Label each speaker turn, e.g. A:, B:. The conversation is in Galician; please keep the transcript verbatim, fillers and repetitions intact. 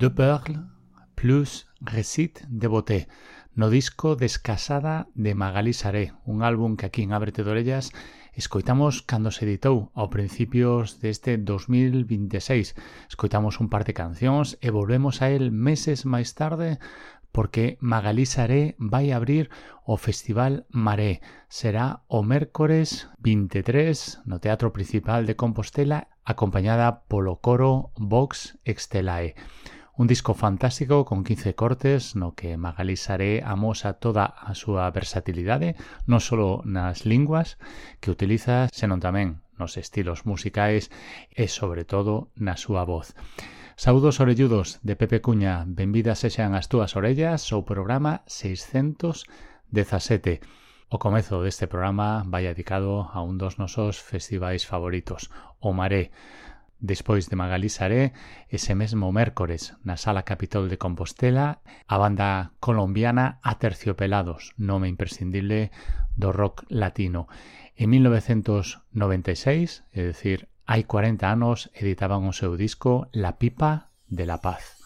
A: de Perles plus Récit de Beauté, no disco Descasada de Magalí Saré, un álbum que aquí en Ábrete de Orellas escoitamos cando se editou ao principios deste dos mil veintiséis. Escoitamos un par de cancións e volvemos a el meses máis tarde porque Magalí Saré vai abrir o Festival Maré. Será o mércores vinte e tres no Teatro Principal de Compostela, acompañada polo coro Vox Extelae. Un disco fantástico con quince cortes no que Magalí Saré amosa toda a súa versatilidade, non só nas linguas que utiliza, senón tamén nos estilos musicais e, sobre todo, na súa voz. Saúdos orelludos de Pepe Cuña, benvidas sexan as túas orellas ao programa seiscentos dezasete. O comezo deste programa vai dedicado a un dos nosos festivais favoritos, o Maré. Despois de Magalí Saré, ese mesmo mércores na Sala Capitol de Compostela, a banda colombiana Aterciopelados, nome imprescindible do rock latino. En mil novecentos noventa e seis, é dicir, hai cuarenta anos, editaban o seu disco La Pipa de la Paz.